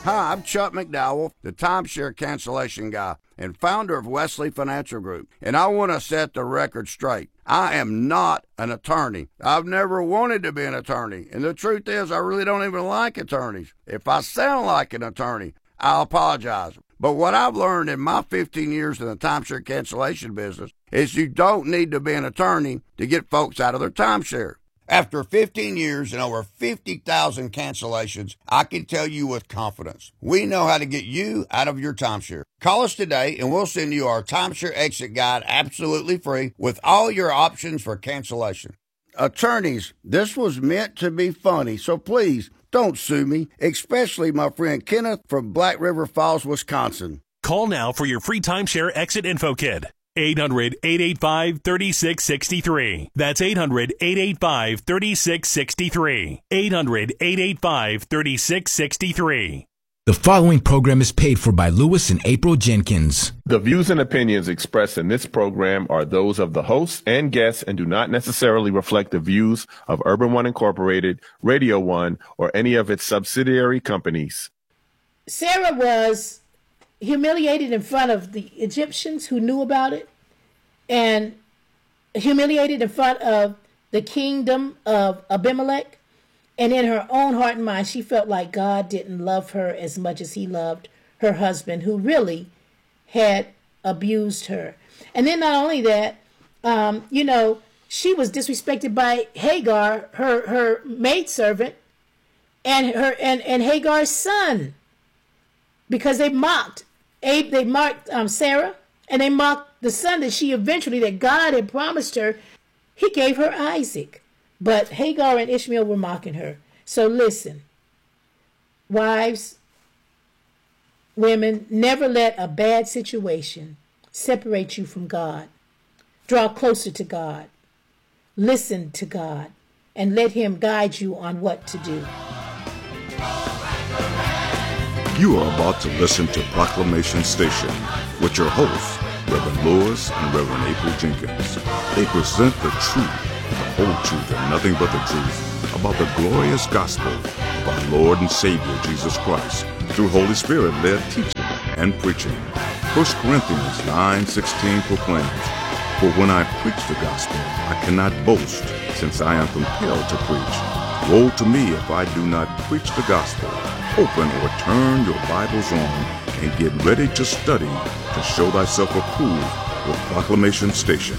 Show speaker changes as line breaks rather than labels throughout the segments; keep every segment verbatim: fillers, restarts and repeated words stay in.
Hi, I'm Chuck McDowell, the timeshare cancellation guy and founder of Wesley Financial Group, and I want to set the record straight. I am not an attorney. I've never wanted to be an attorney, and the truth is I really don't even like attorneys. If I sound like an attorney, I'll apologize. But what I've learned in my fifteen years in the timeshare cancellation business is you don't need to be an attorney to get folks out of their timeshare. After fifteen years and over fifty thousand cancellations, I can tell you with confidence, we know how to get you out of your timeshare. Call us today and we'll send you our timeshare exit guide absolutely free with all your options for cancellation. Attorneys, this was meant to be funny, so please don't sue me, especially my friend Kenneth from Black River Falls, Wisconsin.
Call now for your free timeshare exit info kit. eight hundred, eight eight five, three six six three. That's eight hundred, eight eight five, three six six three. eight hundred, eight eight five, three six six three.
The following program is paid for by Lewis and April Jenkins.
The views and opinions expressed in this program are those of the hosts and guests and do not necessarily reflect the views of Urban One Incorporated, Radio One, or any of its subsidiary companies.
Sarah was humiliated in front of the Egyptians who knew about it, and humiliated in front of the kingdom of Abimelech. And in her own heart and mind, she felt like God didn't love her as much as he loved her husband, who really had abused her. And then not only that, um, you know, she was disrespected by Hagar, her her maidservant, and her and, and Hagar's son, because they mocked Abe, they mocked um, Sarah, and they mocked the son that she eventually, that God had promised her. He gave her Isaac. But Hagar and Ishmael were mocking her. So listen, wives, women, never let a bad situation separate you from God. Draw closer to God. Listen to God. And let him guide you on what to do.
You are about to listen to Proclamation Station with your hosts, Reverend Lewis and Reverend April Jenkins. They present the truth, the whole truth and nothing but the truth about the glorious gospel of our Lord and Savior Jesus Christ through Holy Spirit-led teaching and preaching. First Corinthians nine sixteen proclaims, "For when I preach the gospel, I cannot boast, since I am compelled to preach. Woe to me if I do not preach the gospel." Open or turn your Bibles on and get ready to study to show thyself approved with Proclamation Station.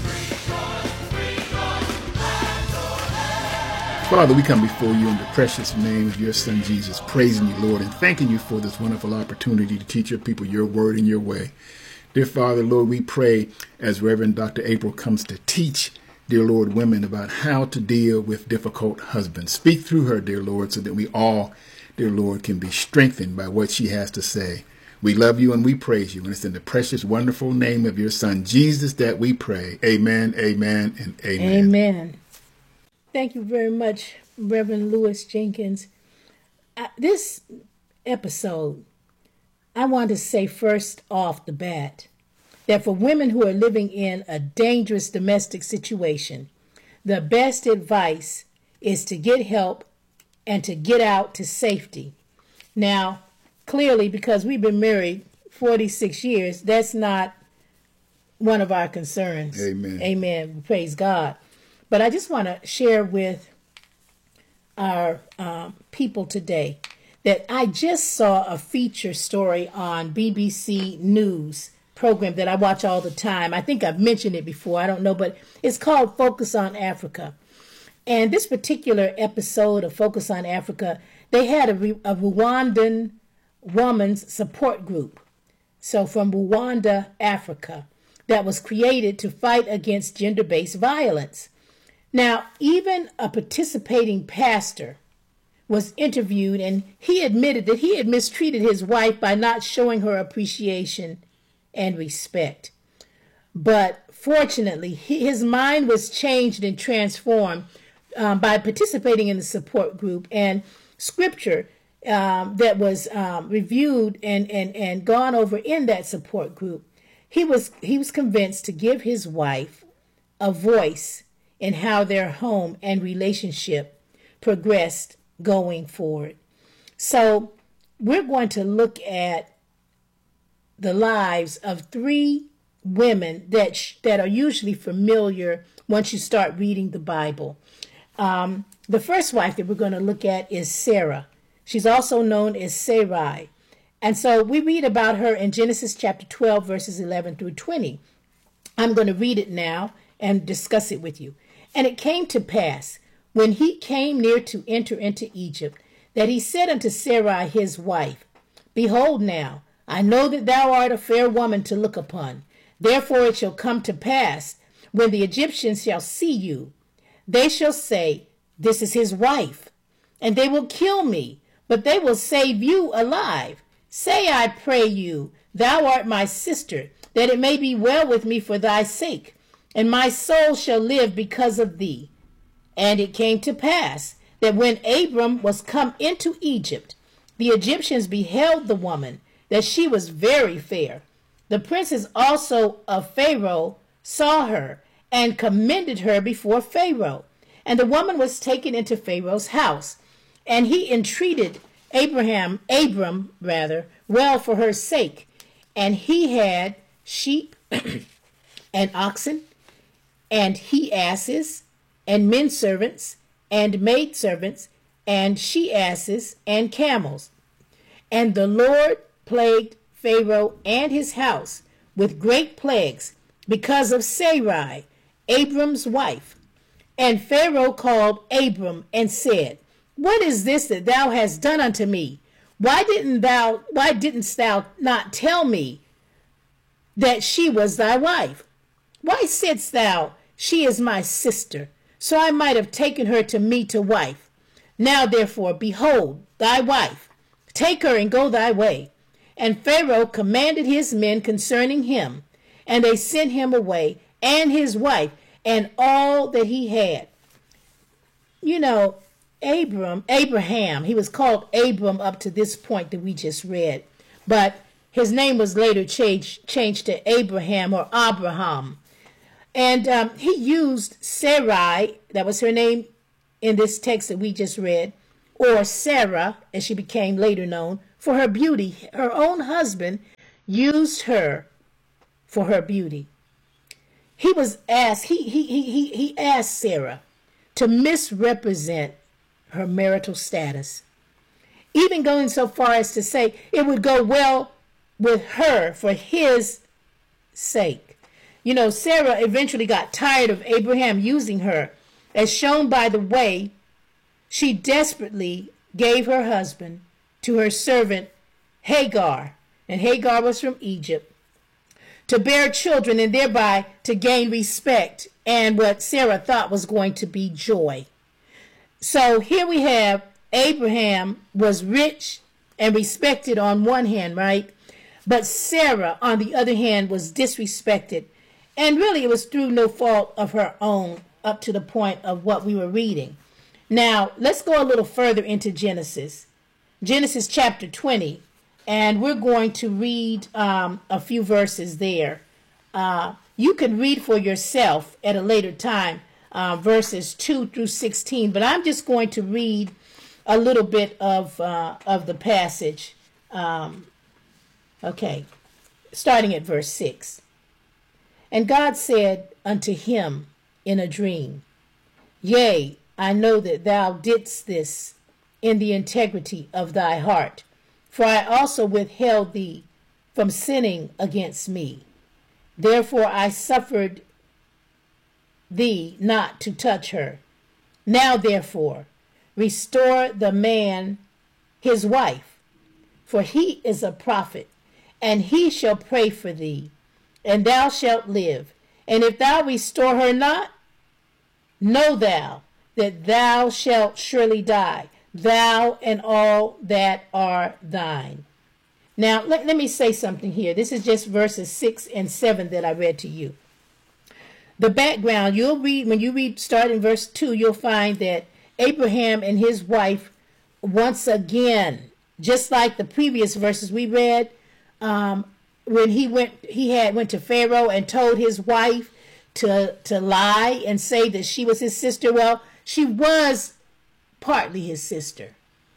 Father, we come before you in the precious name of your Son, Jesus, praising you, Lord, and thanking you for this wonderful opportunity to teach your people your word and your way. Dear Father, Lord, we pray as Reverend Doctor April comes to teach, dear Lord, women about how to deal with difficult husbands. Speak through her, dear Lord, so that we all, dear Lord, can be strengthened by what she has to say. We love you and we praise you. And it's in the precious, wonderful name of your Son, Jesus, that we pray. Amen, amen, and amen.
Amen. Thank you very much, Reverend Lewis Jenkins. Uh, this episode, I want to say first off the bat that for women who are living in a dangerous domestic situation, the best advice is to get help and to get out to safety. Now, clearly, because we've been married forty-six years, that's not one of our concerns.
Amen.
Amen. Praise God. But I just want to share with our um, people today that I just saw a feature story on B B C News program that I watch all the time. I think I've mentioned it before. I don't know, but it's called Focus on Africa. And this particular episode of Focus on Africa, they had a, a Rwandan woman's support group. So from Rwanda, Africa, that was created to fight against gender-based violence. Now, even a participating pastor was interviewed, and he admitted that he had mistreated his wife by not showing her appreciation and respect. But fortunately, he, his mind was changed and transformed um, by participating in the support group, and scripture um, that was um, reviewed and, and, and gone over in that support group. He was, he was convinced to give his wife a voice in how their home and relationship progressed going forward. So we're going to look at the lives of three women that sh- that are usually familiar once you start reading the Bible. Um, the first wife that we're going to look at is Sarah. She's also known as Sarai. And so we read about her in Genesis chapter twelve, verses eleven through twenty. I'm going to read it now and discuss it with you. And it came to pass, when he came near to enter into Egypt, that he said unto Sarai his wife, Behold now, I know that thou art a fair woman to look upon. Therefore it shall come to pass, when the Egyptians shall see you, they shall say, This is his wife. And they will kill me, but they will save you alive. Say, I pray you, thou art my sister, that it may be well with me for thy sake, and my soul shall live because of thee. And it came to pass, that when Abram was come into Egypt, the Egyptians beheld the woman, that she was very fair. The princes also of Pharaoh saw her, and commended her before Pharaoh. And the woman was taken into Pharaoh's house, and he entreated Abraham, Abram rather, well for her sake. And he had sheep and oxen, and he asses, and men servants, and maid servants, and she asses, and camels. And the Lord plagued Pharaoh and his house with great plagues because of Sarai, Abram's wife. And Pharaoh called Abram and said, What is this that thou hast done unto me? Why didn't thou, why didn't thou not tell me that she was thy wife? Why saidst thou, She is my sister, so I might have taken her to me to wife? Now therefore, behold, thy wife, take her and go thy way. And Pharaoh commanded his men concerning him, and they sent him away, and his wife, and all that he had. You know, Abram, Abraham, he was called Abram up to this point that we just read, but his name was later changed, changed to Abraham or Abraham. And um, he used Sarai, that was her name in this text that we just read, or Sarah, as she became later known, for her beauty. Her own husband used her for her beauty. He was asked, he, he, he, he asked Sarah to misrepresent her marital status, even going so far as to say it would go well with her for his sake. You know, Sarah eventually got tired of Abraham using her, as shown by the way she desperately gave her husband to her servant Hagar, and Hagar was from Egypt, to bear children and thereby to gain respect and what Sarah thought was going to be joy. So here we have Abraham was rich and respected on one hand, right? But Sarah, on the other hand, was disrespected. And really, it was through no fault of her own up to the point of what we were reading. Now, let's go a little further into Genesis. Genesis chapter twenty. And we're going to read um, a few verses there. Uh, you can read for yourself at a later time, uh, verses two through sixteen. But I'm just going to read a little bit of, uh, of the passage. Um, okay, starting at verse six. And God said unto him in a dream, Yea, I know that thou didst this in the integrity of thy heart, for I also withheld thee from sinning against me. Therefore I suffered thee not to touch her. Now therefore restore the man his wife, for he is a prophet, and he shall pray for thee, and thou shalt live. And if thou restore her not, know thou that thou shalt surely die, thou and all that are thine. Now, let, let me say something here. This is just verses six and seven that I read to you. The background, you'll read, when you read, start in verse two, you'll find that Abraham and his wife, once again, just like the previous verses we read, um, when he went, he had went to Pharaoh and told his wife to to lie and say that she was his sister. Well, she was partly his sister.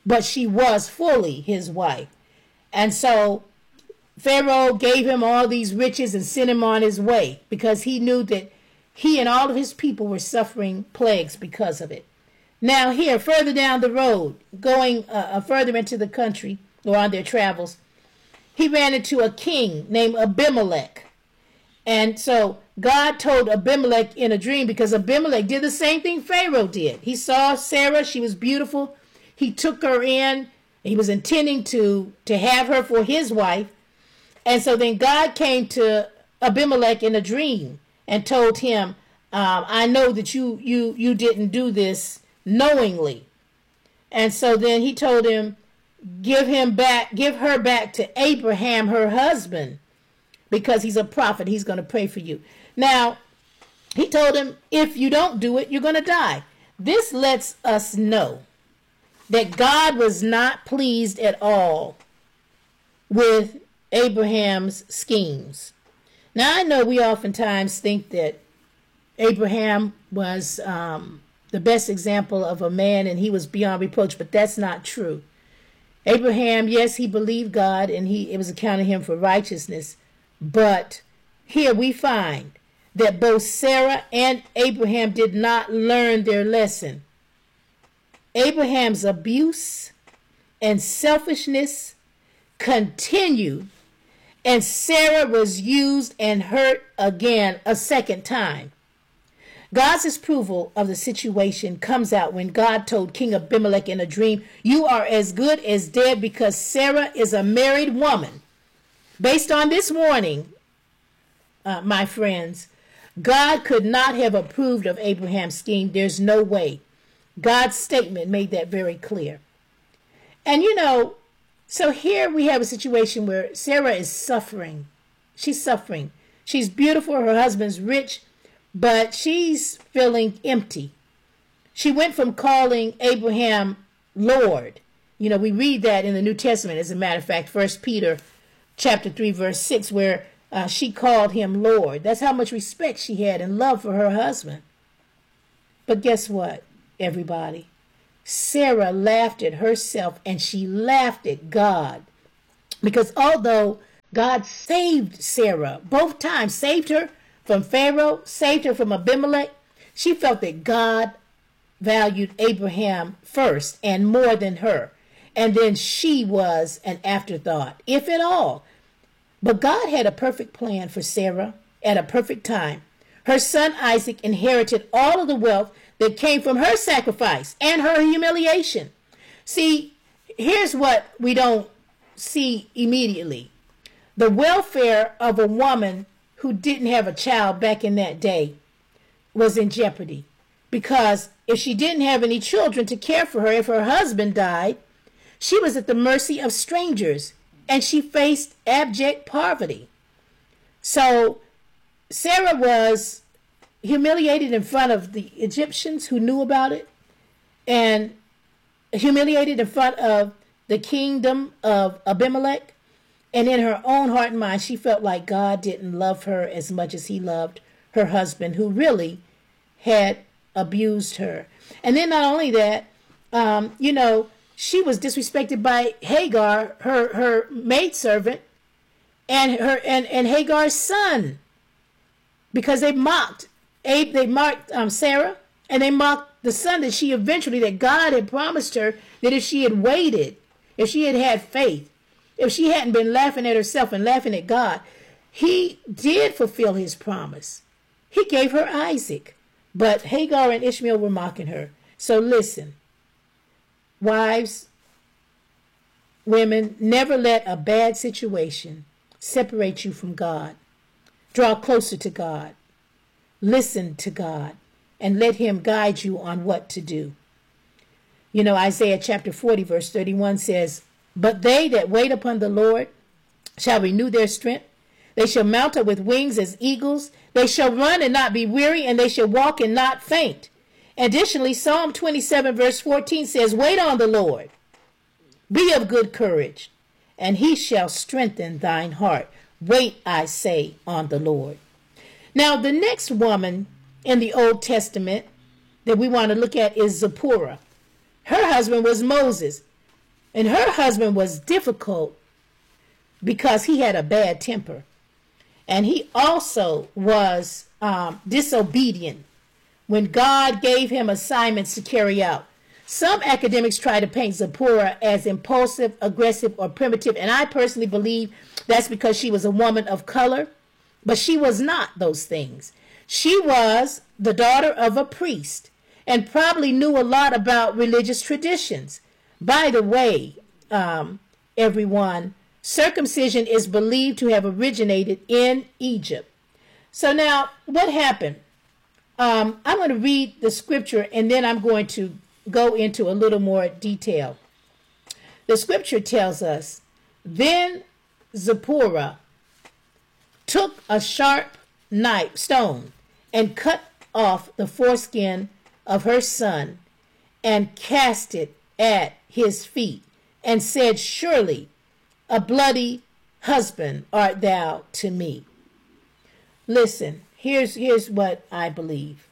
but she was fully his wife. And so Pharaoh gave him all these riches and sent him on his way because he knew that he and all of his people were suffering plagues because of it. Now here, further down the road, going uh, further into the country or on their travels, he ran into a king named Abimelech. And so God told Abimelech in a dream, because Abimelech did the same thing Pharaoh did. He saw Sarah, she was beautiful. He took her in. He was intending to, to have her for his wife. And so then God came to Abimelech in a dream and told him, um, I know that you, you, you didn't do this knowingly. And so then he told him, give him back, give her back to Abraham, her husband, because he's a prophet. He's going to pray for you. Now, he told him, if you don't do it, you're going to die. This lets us know that God was not pleased at all with Abraham's schemes. Now, I know we oftentimes think that Abraham was um, the best example of a man and he was beyond reproach, but that's not true. Abraham, yes, he believed God and he it was accounted him for righteousness, but here we find that both Sarah and Abraham did not learn their lesson. Abraham's abuse and selfishness continued, and Sarah was used and hurt again a second time. God's approval of the situation comes out when God told King Abimelech in a dream, you are as good as dead because Sarah is a married woman. Based on this warning, uh, my friends, God could not have approved of Abraham's scheme. There's no way. God's statement made that very clear. And you know, so here we have a situation where Sarah is suffering. She's suffering. She's beautiful. Her husband's rich, but she's feeling empty. She went from calling Abraham Lord. You know, we read that in the New Testament, as a matter of fact, First Peter chapter three, verse six, where uh, she called him Lord. That's how much respect she had and love for her husband. But guess what, everybody? Sarah laughed at herself and she laughed at God. Because although God saved Sarah both times, saved her from Pharaoh, saved her from Abimelech, she felt that God valued Abraham first and more than her. And then she was an afterthought, if at all. But God had a perfect plan for Sarah at a perfect time. Her son Isaac inherited all of the wealth that came from her sacrifice and her humiliation. See, here's what we don't see immediately. The welfare of a woman who didn't have a child back in that day was in jeopardy. Because if she didn't have any children to care for her, if her husband died, she was at the mercy of strangers and she faced abject poverty. So Sarah was humiliated in front of the Egyptians who knew about it, and humiliated in front of the kingdom of Abimelech. And in her own heart and mind, she felt like God didn't love her as much as he loved her husband, who really had abused her. And then not only that, um, you know, she was disrespected by Hagar, her, her maidservant, and her and, and Hagar's son, because they mocked Abe, they mocked um, Sarah, and they mocked the son that she eventually, that God had promised her, that if she had waited, if she had had faith, if she hadn't been laughing at herself and laughing at God, he did fulfill his promise. He gave her Isaac, but Hagar and Ishmael were mocking her. So listen, wives, women, never let a bad situation separate you from God. Draw closer to God. Listen to God and let him guide you on what to do. You know, Isaiah chapter forty, verse thirty-one says, but they that wait upon the Lord shall renew their strength. They shall mount up with wings as eagles. They shall run and not be weary, and they shall walk and not faint. Additionally, Psalm twenty-seven, verse fourteen says, wait on the Lord. Be of good courage, and he shall strengthen thine heart. Wait, I say, on the Lord. Now, the next woman in the Old Testament that we want to look at is Zipporah. Her husband was Moses. And her husband was difficult because he had a bad temper. And he also was um, disobedient when God gave him assignments to carry out. Some academics try to paint Zipporah as impulsive, aggressive, or primitive, and I personally believe that's because she was a woman of color, but she was not those things. She was the daughter of a priest and probably knew a lot about religious traditions. By the way, um, everyone, circumcision is believed to have originated in Egypt. So now, what happened? Um, I'm going to read the scripture, and then I'm going to go into a little more detail. The scripture tells us, then Zipporah took a sharp knife, stone, and cut off the foreskin of her son and cast it at his feet and said, surely a bloody husband art thou to me. Listen, here's, here's what I believe.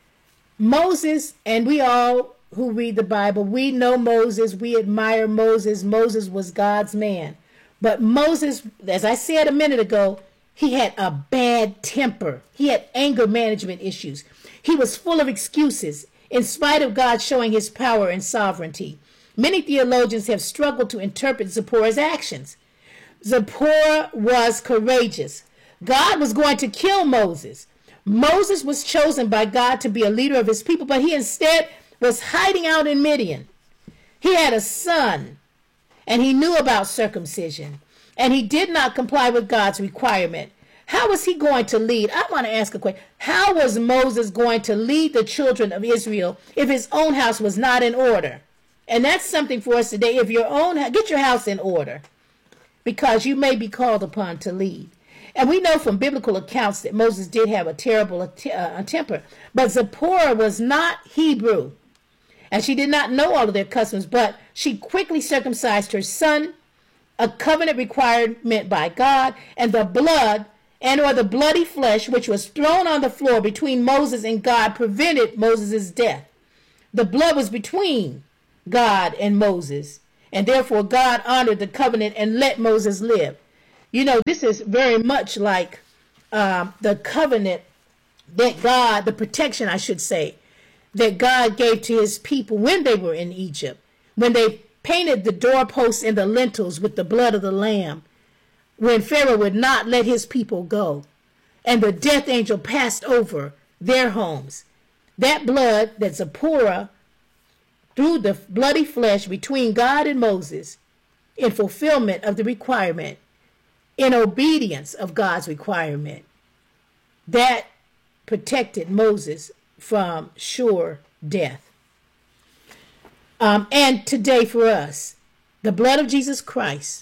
Moses, and we all who read the Bible, we know Moses, we admire Moses. Moses was God's man. But Moses, as I said a minute ago, he had a bad temper. He had anger management issues. He was full of excuses, in spite of God showing his power and sovereignty. Many theologians have struggled to interpret Zipporah's actions. Zipporah was courageous. God was going to kill Moses. Moses was chosen by God to be a leader of his people, but he instead was hiding out in Midian. He had a son, and he knew about circumcision, and he did not comply with God's requirement. How was he going to lead? I want to ask a question. How was Moses going to lead the children of Israel if his own house was not in order? And that's something for us today. If your own, get your house in order, because you may be called upon to lead. And we know from biblical accounts that Moses did have a terrible uh, temper, but Zipporah was not Hebrew, and she did not know all of their customs, but she quickly circumcised her son, a covenant requirement by God, and the blood and or the bloody flesh which was thrown on the floor between Moses and God prevented Moses' death. The blood was between God and Moses, and therefore God honored the covenant and let Moses live. You know, this is very much like um, the covenant that God, the protection, I should say, that God gave to his people when they were in Egypt, when they painted the doorposts and the lintels with the blood of the lamb, when Pharaoh would not let his people go, and the death angel passed over their homes. That blood that Zipporah threw the bloody flesh between God and Moses in fulfillment of the requirement, in obedience of God's requirement, that protected Moses from sure death. Um, and today for us, the blood of Jesus Christ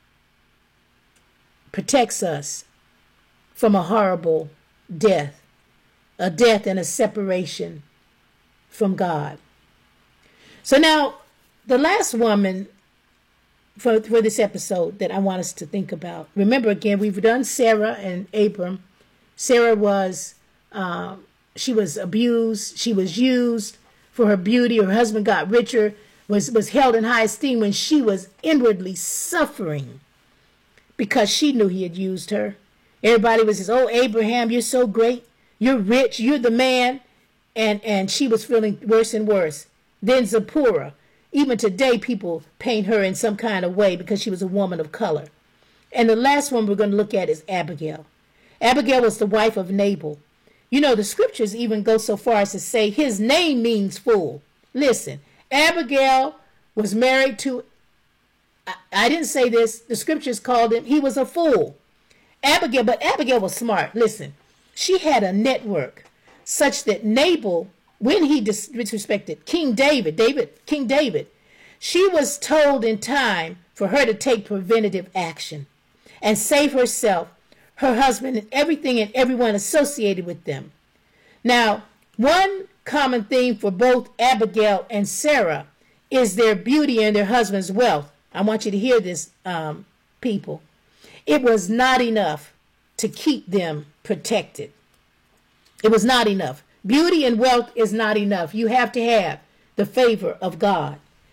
protects us from a horrible death, a death and a separation from God. So now, the last woman for, for this episode that I want us to think about. Remember, again, we've done Sarah and Abram. Sarah was, um, she was abused. She was used for her beauty. Her husband got richer, was, was held in high esteem when she was inwardly suffering because she knew he had used her. Everybody was just, oh, Abraham, you're so great. You're rich. You're the man. And, and she was feeling worse and worse. Then Zipporah. Even today, people paint her in some kind of way because she was a woman of color. And the last one we're going to look at is Abigail. Abigail was the wife of Nabal. You know, the scriptures even go so far as to say his name means fool. Listen, Abigail was married to, I, I didn't say this, the scriptures called him, he was a fool. Abigail, but Abigail was smart. Listen, she had a network such that Nabal, when he disrespected King David, David, King David, she was told in time for her to take preventative action and save herself, her husband, and everything and everyone associated with them. Now, one common theme for both Abigail and Sarah is their beauty and their husband's wealth. I want you to hear this, um, people. It was not enough to keep them protected. It was not enough. Beauty and wealth is not enough. You have to have the favor of God.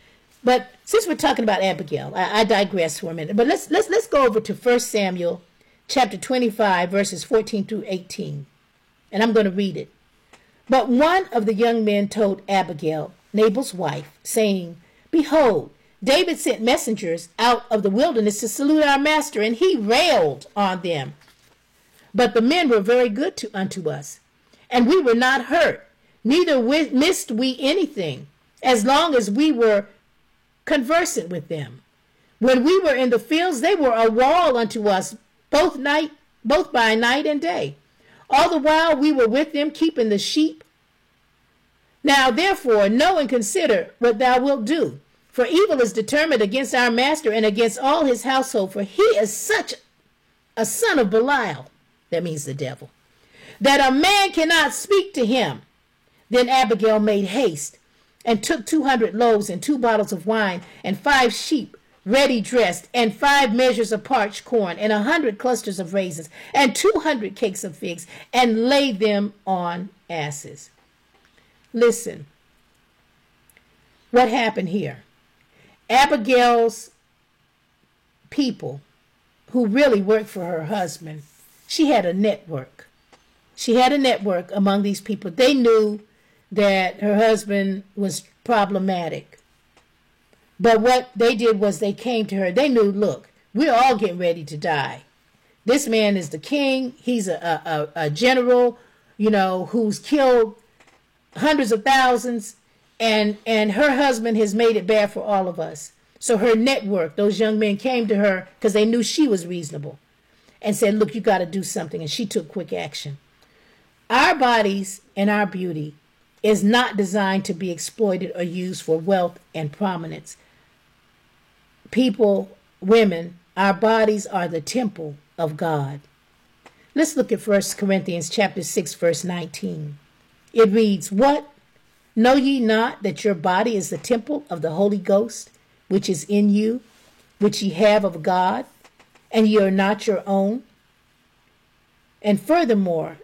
But since we're talking about Abigail, I, I digress for a minute. But let's let's let's go over to First Samuel chapter twenty-five, verses fourteen through eighteen. And I'm going to read it. But one of the young men told Abigail, Nabal's wife, saying, Behold, David sent messengers out of the wilderness to salute our master, and he railed on them. But the men were very good to unto us, and we were not hurt, neither we, missed we anything, as long as we were conversant with them. When we were in the fields, they were a wall unto us, both night, both by night and day. All the while we were with them, keeping the sheep. Now therefore know and consider what thou wilt do, for evil is determined against our master and against all his household, for he is such a son of Belial, that means the devil, that a man cannot speak to him. Then Abigail made haste, and took two hundred loaves and two bottles of wine, and five sheep ready dressed, and five measures of parched corn, and a hundred clusters of raisins, and two hundred cakes of figs, and laid them on asses. Listen, what happened here? Abigail's people, who really worked for her husband, she had a network. She had a network among these people. They knew that her husband was problematic. But what they did was they came to her. They knew, look, we're all getting ready to die. This man is the king. He's a, a, a general, you know, who's killed hundreds of thousands. And, and her husband has made it bad for all of us. So her network, those young men came to her because they knew she was reasonable and said, look, you got to do something. And she took quick action. Our bodies and our beauty is not designed to be exploited or used for wealth and prominence. People, women, our bodies are the temple of God. Let's look at First Corinthians chapter six, verse nineteen. It reads, What? Know ye not that your body is the temple of the Holy Ghost, which is in you, which ye have of God, and ye are not your own? And furthermore,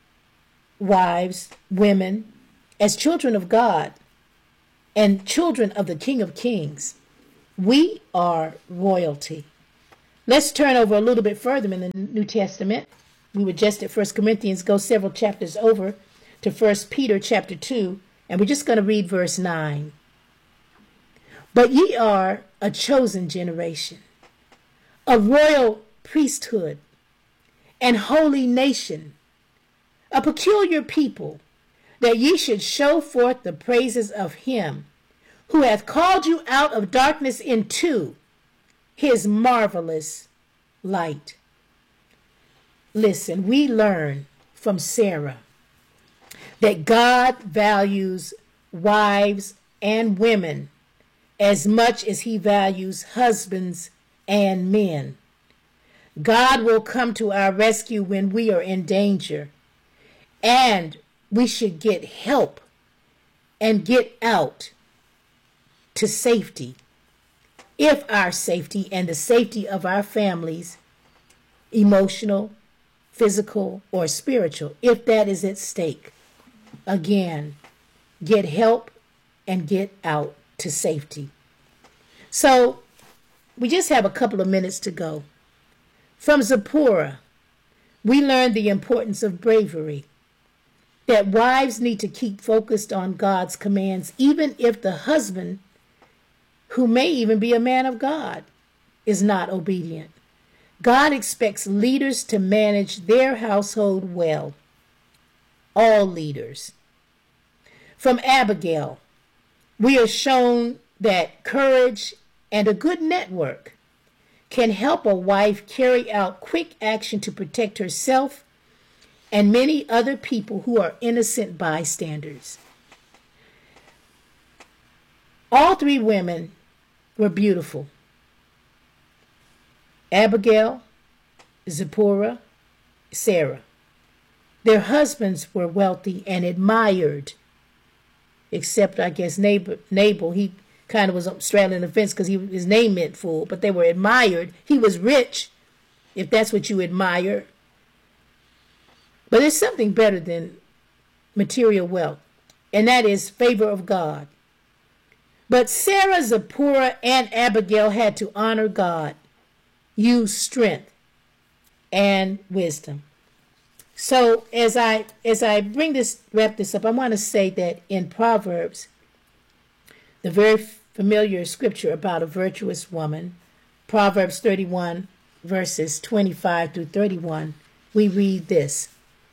wives, women, as children of God and children of the King of Kings, we are royalty. Let's turn over a little bit further in the New Testament. We were just at First Corinthians, go several chapters over to First Peter chapter two, and we're just going to read verse nine. But ye are a chosen generation, a royal priesthood, and holy nation, a peculiar people, that ye should show forth the praises of him who hath called you out of darkness into his marvelous light. Listen, we learn from Sarah that God values wives and women as much as he values husbands and men. God will come to our rescue when we are in danger, and we should get help and get out to safety if our safety and the safety of our families, emotional, physical, or spiritual, if that is at stake. Again, get help and get out to safety. So we just have a couple of minutes to go. From Zipporah, we learned the importance of bravery, that wives need to keep focused on God's commands, even if the husband, who may even be a man of God, is not obedient. God expects leaders to manage their household well. All leaders. From Abigail, we are shown that courage and a good network can help a wife carry out quick action to protect herself and many other people who are innocent bystanders. All three women were beautiful. Abigail, Zipporah, Sarah. Their husbands were wealthy and admired, except, I guess, Nabal, Nabal he kind of was straddling the fence because his name meant fool, but they were admired. He was rich, if that's what you admire. But there's something better than material wealth, and that is favor of God. But Sarah, Zipporah, and Abigail had to honor God, use strength and wisdom. So as I as I bring this wrap this up, I want to say that in Proverbs, the very familiar scripture about a virtuous woman, Proverbs thirty-one, verses twenty-five through thirty-one, we read this: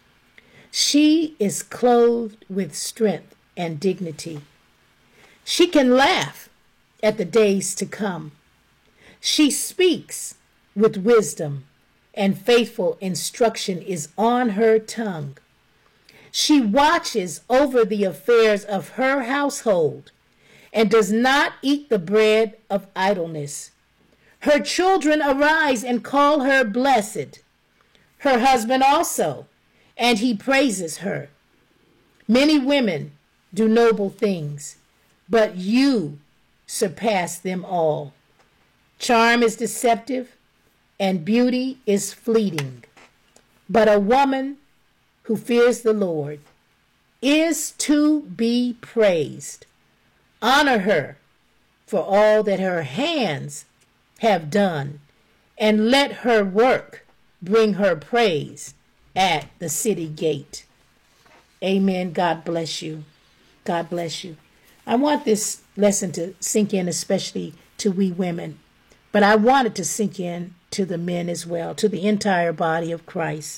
She is clothed with strength and dignity. She can laugh at the days to come. She speaks with wisdom, and faithful instruction is on her tongue. She watches over the affairs of her household and does not eat the bread of idleness. Her children arise and call her blessed. Her husband also, and he praises her. Many women do noble things, but you surpass them all. Charm is deceptive, and beauty is fleeting. But a woman who fears the Lord is to be praised. Honor her for all that her hands have done, and let her work bring her praise at the city gate. Amen. God bless you. God bless you. I want this lesson to sink in, especially to we women, but I want it to sink in to the men as well, to the entire body of Christ.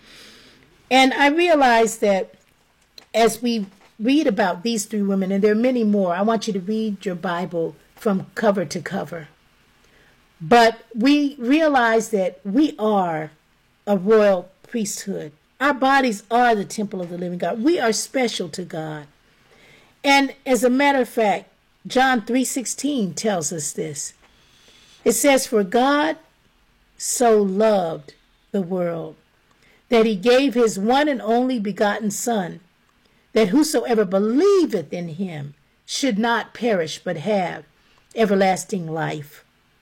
And I realize that as we read about these three women, and there are many more, I want you to read your Bible from cover to cover. But we realize that we are a royal priesthood. Our bodies are the temple of the living God. We are special to God. And as a matter of fact, John three sixteen tells us this. It says, For God so loved the world that he gave his one and only begotten Son, that whosoever believeth in him should not perish but have everlasting life.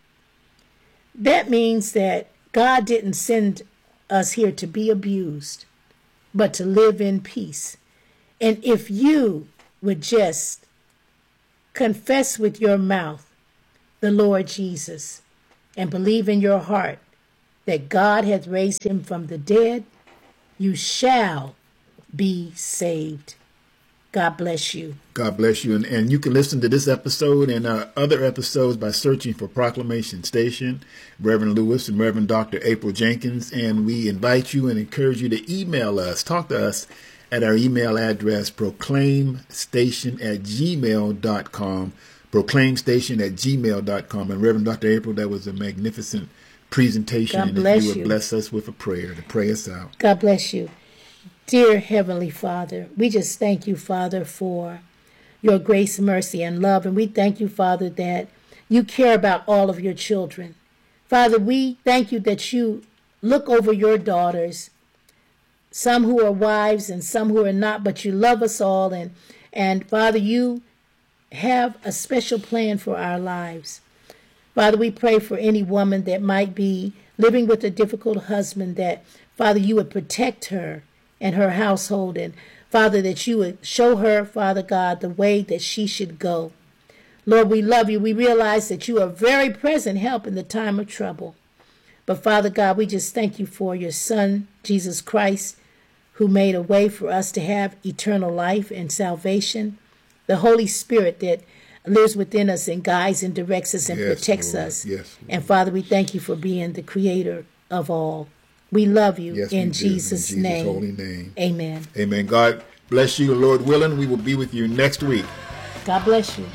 That means that God didn't send us here to be abused, but to live in peace. And if you would just confess with your mouth the Lord Jesus and believe in your heart that God hath raised him from the dead, you shall be saved. God bless you.
God bless you. And, and you can listen to this episode and uh, other episodes by searching for Proclamation Station, Reverend Lewis and Reverend Doctor April Jenkins. And we invite you and encourage you to email us, talk to us at our email address, proclaimstation at gmail dot com, proclaimstation at gmail dot com. And Reverend Doctor April, that was a magnificent presentation.
God
and
bless
if you would
you.
bless us with a prayer to pray us out.
God bless you. Dear Heavenly Father, we just thank you, Father, for your grace, mercy, and love. And we thank you, Father, that you care about all of your children. Father, we thank you that you look over your daughters, some who are wives and some who are not, but you love us all. And, and Father, you have a special plan for our lives. Father, we pray for any woman that might be living with a difficult husband, that, Father, you would protect her and her household, and Father, that you would show her, Father God, the way that she should go. Lord, we love you. We realize that you are very present help in the time of trouble. But Father God, we just thank you for your Son, Jesus Christ, who made a way for us to have eternal life and salvation. The Holy Spirit that lives within us and guides and directs us and
Yes,
protects
Lord.
us.
Yes, Lord.
And Father, we thank you for being the creator of all. We love you
Yes, we
in
do.
Jesus'
In Jesus'
name.
holy name.
Amen.
Amen. God bless you, Lord willing. We will be with you next week.
God bless you.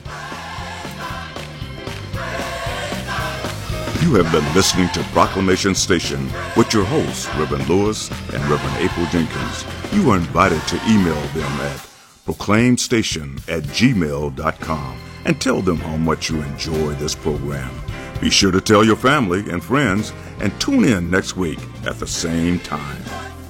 You have been listening to Proclamation Station with your hosts, Reverend Lewis and Reverend April Jenkins. You are invited to email them at proclaimstation at gmail dot com and tell them how much you enjoy this program. Be sure to tell your family and friends and tune in next week at the same time.